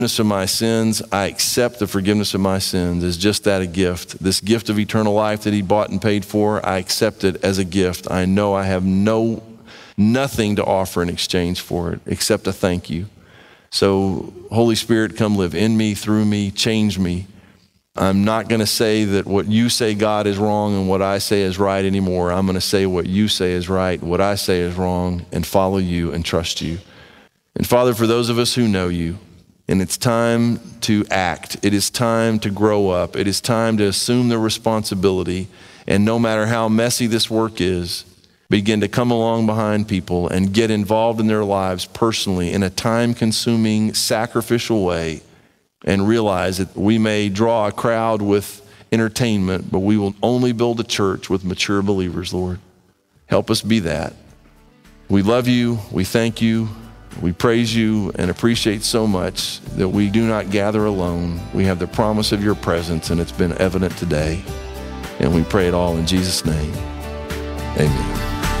forgiveness of my sins. I accept the forgiveness of my sins as just that, a gift. This gift of eternal life that he bought and paid for, I accept it as a gift. I know I have nothing to offer in exchange for it except a thank you. So Holy Spirit, come live in me, through me, change me. I'm not going to say that what you say, God, is wrong and what I say is right anymore. I'm going to say what you say is right, what I say is wrong, and follow you and trust you. And Father, for those of us who know you, and it's time to act, it is time to grow up, it is time to assume the responsibility, and no matter how messy this work is, begin to come along behind people and get involved in their lives personally in a time-consuming, sacrificial way, and realize that we may draw a crowd with entertainment, but we will only build a church with mature believers, Lord. Help us be that. We love you, we thank you, we praise you and appreciate so much that we do not gather alone. We have the promise of your presence, and it's been evident today. And we pray it all in Jesus' name. Amen.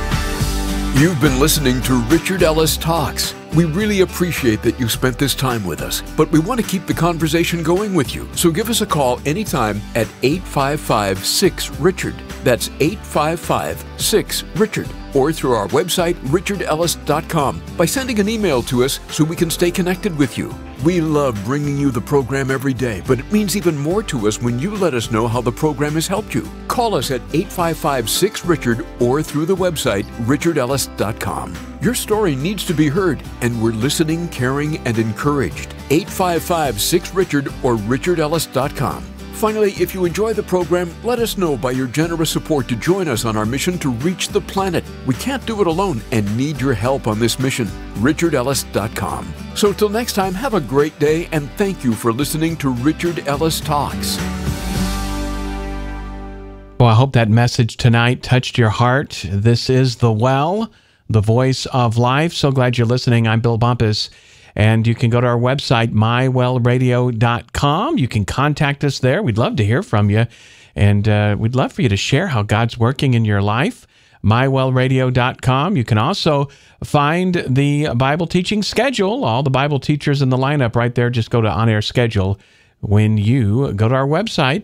You've been listening to Richard Ellis Talks. We really appreciate that you spent this time with us, but we want to keep the conversation going with you. So give us a call anytime at 855-6-RICHARD. That's 855-6-RICHARD. Or through our website, richardellis.com, by sending an email to us so we can stay connected with you. We love bringing you the program every day, but it means even more to us when you let us know how the program has helped you. Call us at 855-6-RICHARD or through the website, richardellis.com. Your story needs to be heard, and we're listening, caring, and encouraged. 855-6-RICHARD or richardellis.com. Finally, if you enjoy the program, let us know by your generous support to join us on our mission to reach the planet. We can't do it alone and need your help on this mission. richardellis.com. So till next time, have a great day, and thank you for listening to Richard Ellis Talks. Well, I hope that message tonight touched your heart. This is The Well, the voice of life. So glad you're listening. I'm Bill Bumpus. And you can go to our website, mywellradio.com. You can contact us there. We'd love to hear from you. And we'd love for you to share how God's working in your life. mywellradio.com. You can also find the Bible teaching schedule. All the Bible teachers in the lineup right there. Just go to On-Air Schedule when you go to our website,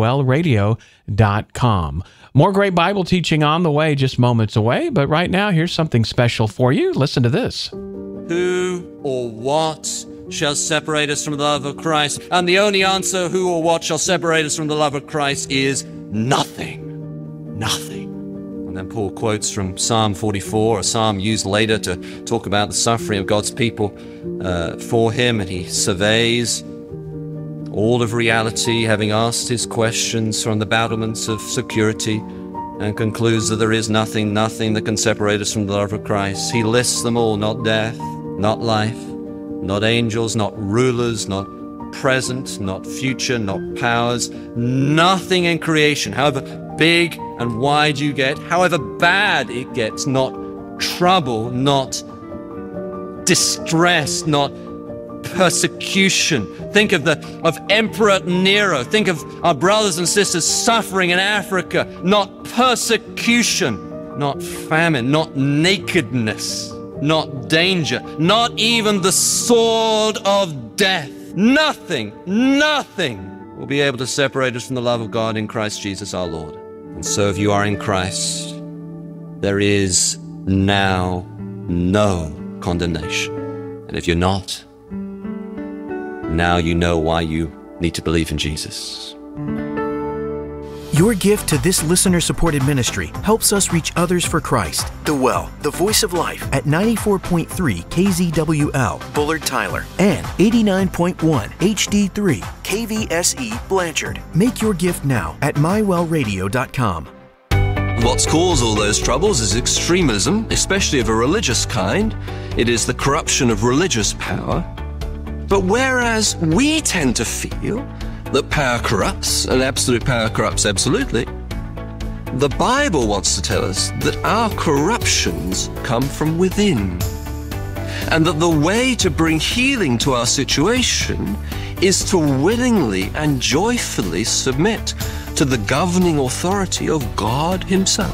mywellradio.com. More great Bible teaching on the way, just moments away. But right now, here's something special for you. Listen to this. Who or what shall separate us from the love of Christ? And the only answer, who or what shall separate us from the love of Christ, is nothing. Nothing. And then Paul quotes from Psalm 44, a psalm used later to talk about the suffering of God's people for him. And he surveys all of reality, having asked his questions from the battlements of security, and concludes that there is nothing that can separate us from the love of Christ. He lists them all: not death, not life, not angels, not rulers, not present, not future, not powers, nothing in creation, however big and wide you get, however bad it gets, not trouble, not distress, not persecution. Think of Emperor Nero. Think of our brothers and sisters suffering in Africa. Not persecution, not famine, not nakedness, not danger, not even the sword of death. Nothing will be able to separate us from the love of God in Christ Jesus our Lord. And so if you are in Christ, there is now no condemnation. And if you're not, now you know why you need to believe in Jesus. Your gift to this listener-supported ministry helps us reach others for Christ. The Well, the voice of life, at 94.3 KZWL, Bullard Tyler, and 89.1 HD3 KVSE, Blanchard. Make your gift now at mywellradio.com. What's caused all those troubles is extremism, especially of a religious kind. It is the corruption of religious power. But whereas we tend to feel that power corrupts, and absolute power corrupts absolutely, the Bible wants to tell us that our corruptions come from within, and that the way to bring healing to our situation is to willingly and joyfully submit to the governing authority of God Himself.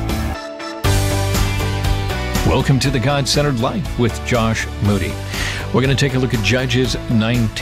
Welcome to the God-Centered Life with Josh Moody. We're going to take a look at Judges 19.